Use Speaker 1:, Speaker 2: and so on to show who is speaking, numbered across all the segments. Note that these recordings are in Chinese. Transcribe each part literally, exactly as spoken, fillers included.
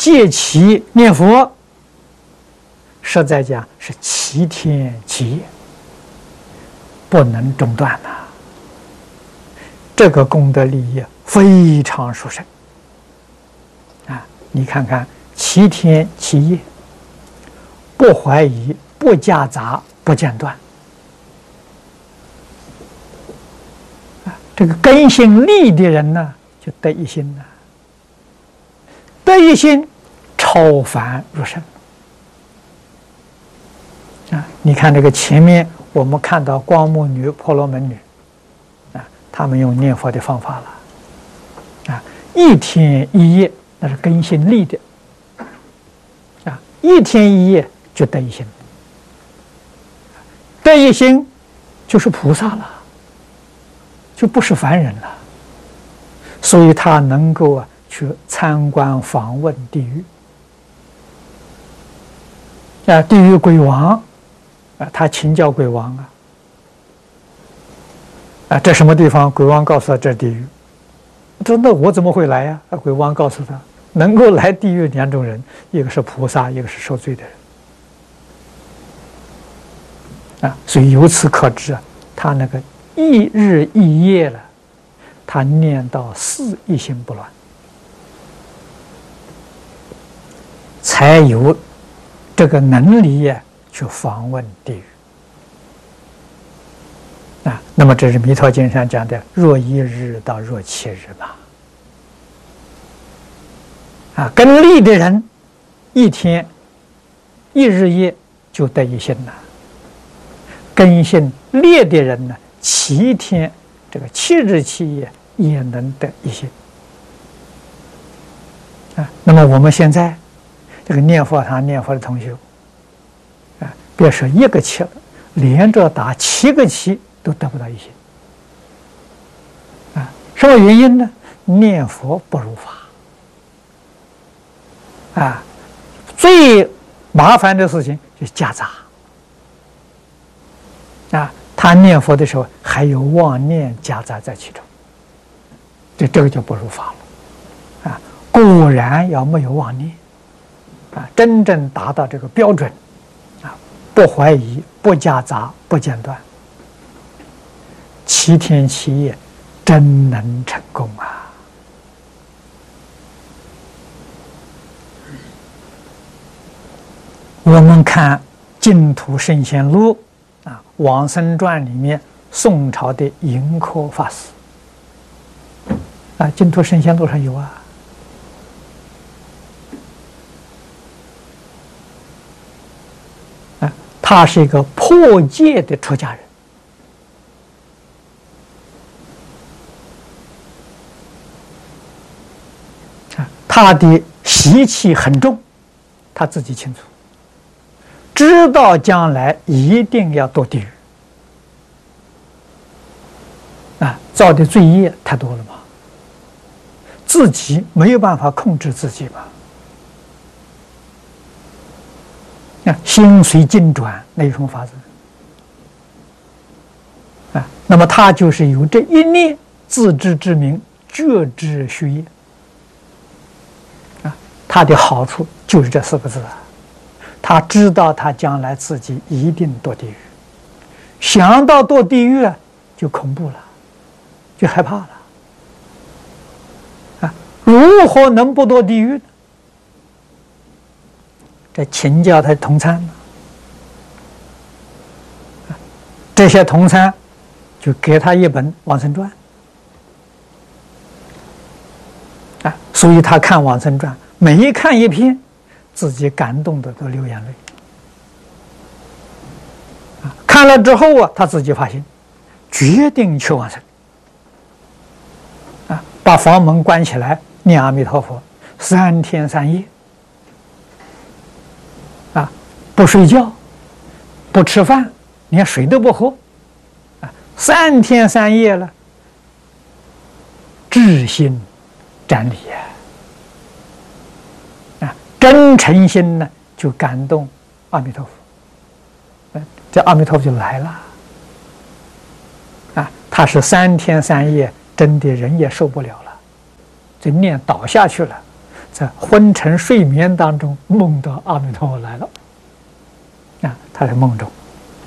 Speaker 1: 戒其念佛，实在讲是七天七夜，不能中断呐、啊。这个功德利益非常殊胜啊！你看看，七天七夜，不怀疑，不夹杂，不间断。啊，这个根性利的人呢，就得一心了。得一心，超凡入圣。啊，你看这个前面我们看到光目女、婆罗门女，啊，他们用念佛的方法了，啊，一天一夜那是根性利的，啊，一天一夜就得一心，得一心就是菩萨了，就不是凡人了，所以他能够啊去参观访问地狱，啊，地狱鬼王。啊，他请教鬼王啊，啊，这什么地方？鬼王告诉他这是地狱。他说：“那我怎么会来呀？”啊，鬼王告诉他，能够来地狱两种人，一个是菩萨，一个是受罪的人。啊，所以由此可知啊，他那个一日一夜了，他念到四一心不乱，才有这个能力呀。去访问地狱啊！那么这是《弥陀经》上讲的“若一日到若七日”嘛。啊，跟利的人，一天一日夜就得一心了；根性劣的人呢，七天这个七日七夜也能得一心。啊，那么我们现在这个念佛堂念佛的同学。别说一个七了，连着打七个七都得不到一心啊！什么原因呢？念佛不如法啊！最麻烦的事情就是夹杂啊！他念佛的时候还有妄念夹杂在其中，这这个就不如法了啊！果然要没有妄念啊，真正达到这个标准。不怀疑，不夹杂，不间断，七天七夜真能成功啊！我们看《净土圣贤录》啊，《往生传》里面宋朝的盈科法师啊，《净土圣贤录》上有啊。他是一个破戒的出家人啊，他的习气很重，他自己清楚，知道将来一定要堕地狱啊，造的罪业太多了嘛，自己没有办法控制自己嘛。心随境转，那有什么法子啊？那么他就是有这一念自知之明，觉知虚业啊。他的好处就是这四个字啊，他知道他将来自己一定堕地狱，想到堕地狱啊，就恐怖了，就害怕了啊。如何能不堕地狱呢？这请教他的同参，这些同参就给他一本《往生传》啊，所以他看《往生传》，每一看一篇，自己感动的都流眼泪啊。看了之后啊，他自己发心，决定去往生啊，把房门关起来，念阿弥陀佛三天三夜。啊，不睡觉，不吃饭，连水都不喝，啊，三天三夜了，至心瞻礼啊，啊，真诚心呢，就感动阿弥陀佛，啊，这阿弥陀佛就来了，啊，他是三天三夜，真的人也受不了了，这念倒下去了， 在昏沉睡眠当中梦到阿弥陀佛来了，啊，他在梦中，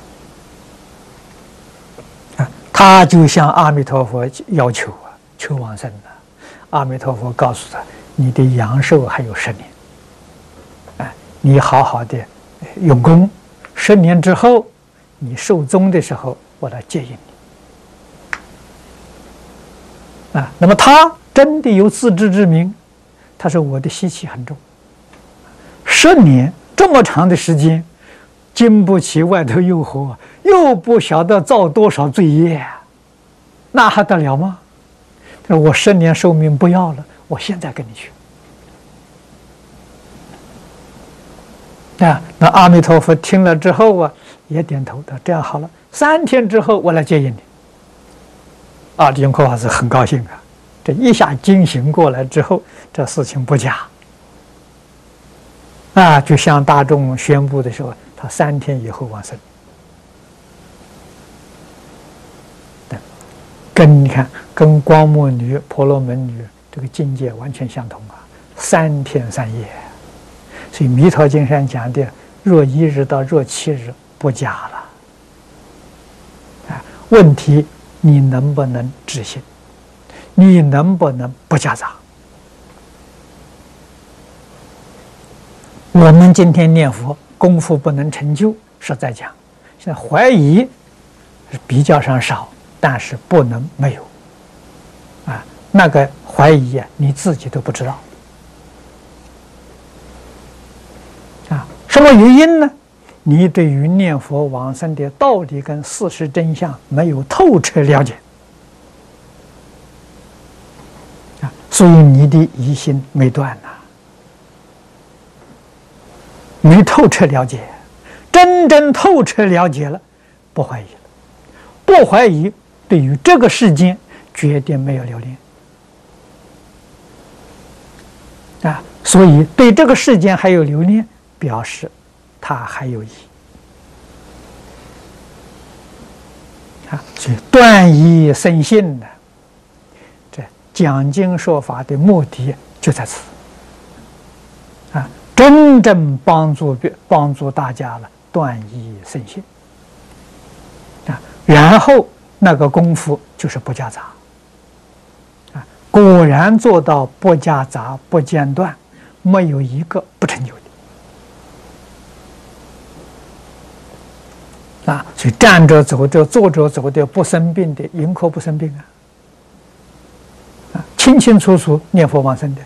Speaker 1: 啊，他就向阿弥陀佛要求啊，求往生的。阿弥陀佛告诉他：“你的阳寿还有十年，啊，你好好的用功，十年之后，你寿终的时候，我来接引你。”啊，那么他真的有自知之明。他说：“我的习气很重，十年这么长的时间，经不起外头诱惑，又不晓得造多少罪业，那还得了吗？他说我十年寿命不要了，我现在跟你去。”啊，那阿弥陀佛听了之后啊，也点头的，这样好了，三天之后我来接引你。啊，永科法师很高兴啊。这一下惊醒过来之后，这事情不假，啊，就向大众宣布的时候，他三天以后往生。跟你看，跟光目女、婆罗门女这个境界完全相同啊，三天三夜。所以《弥陀经》上讲的“若一日到若七日”不假了。啊，问题你能不能执行？你能不能不夹杂？我们今天念佛功夫不能成就，实在讲，现在怀疑是比较上少，但是不能没有。啊，那个怀疑啊，你自己都不知道。啊，什么原因呢？你对于念佛往生的道理跟事实真相没有透彻了解。所以你的疑心没断呐，没透彻了解，真正透彻了解了，不怀疑了，不怀疑，对于这个世间决定没有留恋啊。所以对这个世间还有留恋，表示他还有疑啊。所以断疑生信呢。讲经说法的目的就在此，啊，真正帮助帮助大家了，断疑生信，啊，然后那个功夫就是不夹杂，啊，果然做到不夹杂、不间断，没有一个不成就的，啊，所以站着走着、坐着走的不生病的，迎可不生病啊。清清楚楚念佛往生的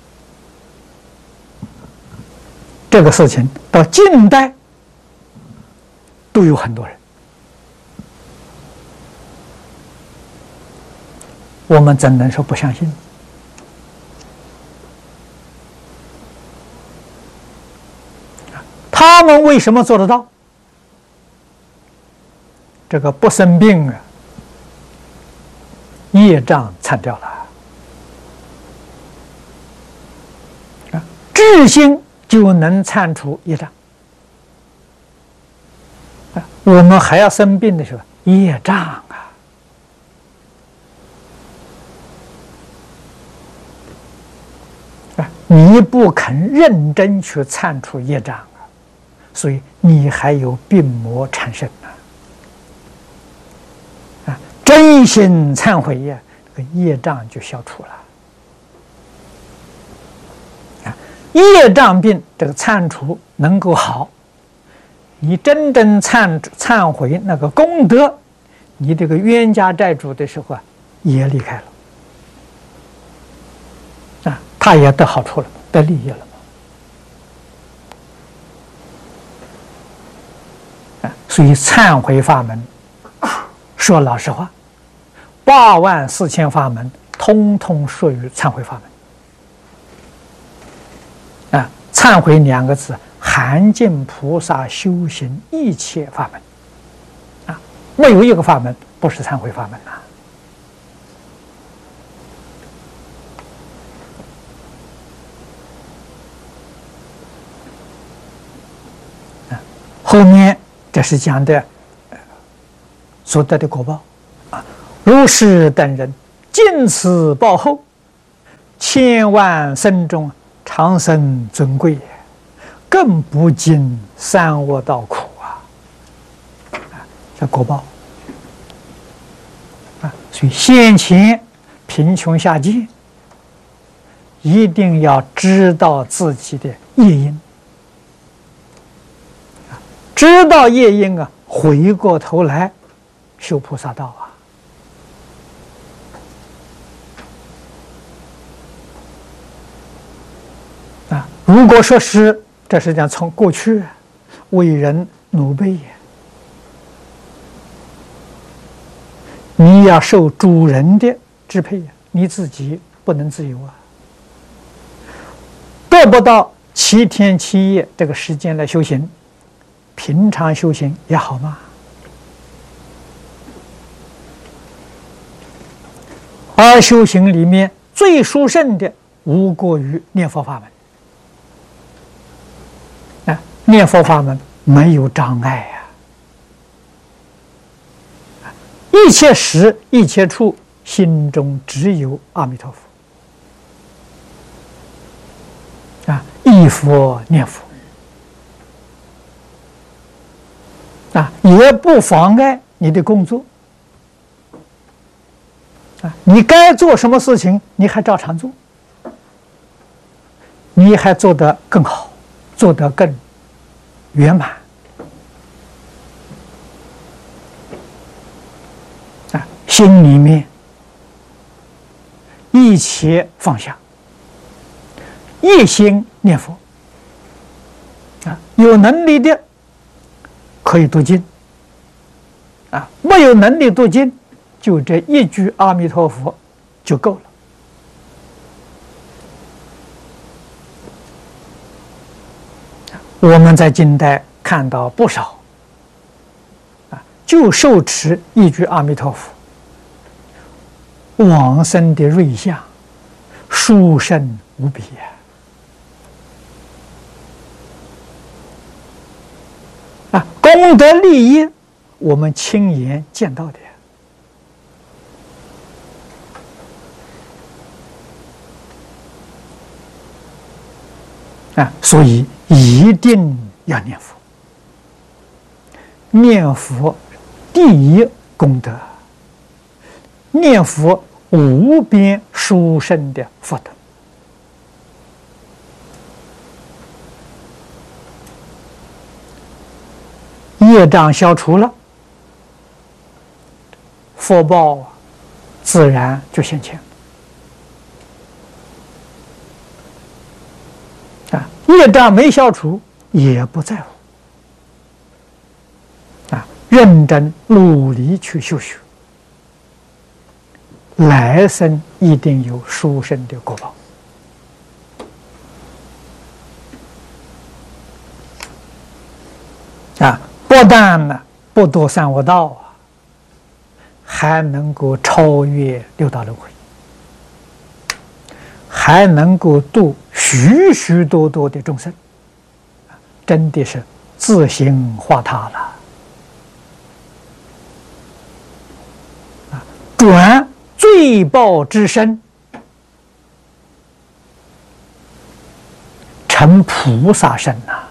Speaker 1: 这个事情，到近代都有很多人。我们怎能说不相信？他们为什么做得到？这个不生病啊，业障参掉了。智心就能参除业障啊！我们还要生病的时候，业障啊！啊，你不肯认真去参除业障啊，所以你还有病魔产生啊！啊，真心忏悔呀，这个业障就消除了。业障病这个忏除能够好，你真正忏忏悔那个功德，你这个冤家债主的时候啊，也离开了啊，他也得好处了，得利益了嘛啊，所以忏悔法门，说老实话，八万四千法门，通通属于忏悔法门。啊，忏悔两个字含尽菩萨修行一切法门，啊，没有一个法门不是忏悔法门呐。啊，后面这是讲的所得的果报啊，如是等人尽此报后，千万生中唐僧尊贵，更不经三恶道苦啊！啊，这果报啊，所以先前贫穷下贱，一定要知道自己的业因，知道业因啊，回过头来修菩萨道啊。啊，如果说是，这是讲从过去为人奴婢，你要受主人的支配，你自己不能自由啊。得不到七天七夜这个时间来修行，平常修行也好嘛。而修行里面最殊胜的，无过于念佛法门。啊，念佛法门没有障碍呀、啊，一切时一切处，心中只有阿弥陀佛。啊，忆佛念佛，啊，也不妨碍你的工作。啊，你该做什么事情，你还照常做，你还做得更好，做得更圆满。啊，心里面一切放下。一心念佛，啊，有能力的可以读经，啊，没有能力读经，就这一句阿弥陀佛就够了。我们在近代看到不少，啊，就受持一句阿弥陀佛，往生的瑞相，殊胜无比呀。啊，功德利益，我们亲眼见到的啊，所以一定要念佛。念佛第一功德，念佛无边殊胜的福德。业障消除了，福报自然就现前。啊，业障没消除也不在乎。啊，认真努力去修学，来生一定有殊胜的果报。啊。不但呢不堕三恶道啊，还能够超越六道轮回，还能够度许许多多的众生，真的是自行化他了。啊，转罪报之身，成菩萨身呐、啊。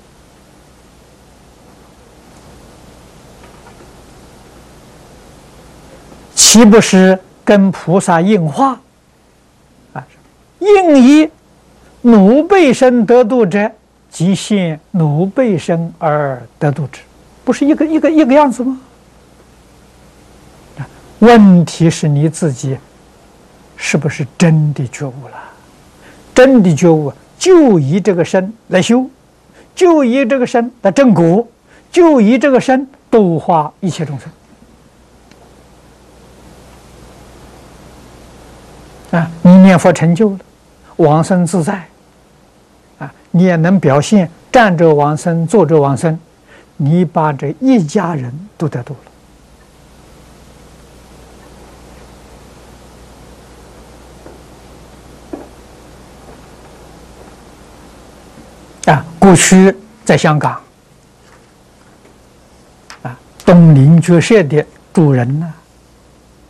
Speaker 1: 岂不是跟菩萨应化啊？应以奴婢身得度者，即现奴婢身而得度之，不是一个一个一个样子吗？问题是你自己是不是真的觉悟了？真的觉悟，就以这个身来修，就以这个身来正果，就以这个身度化一切众生。啊，你念佛成就了，往生自在，啊，你也能表现站着往生，坐着往生，你把这一家人都得度了。啊，过去在香港，啊，东林觉舍的主人呢、啊。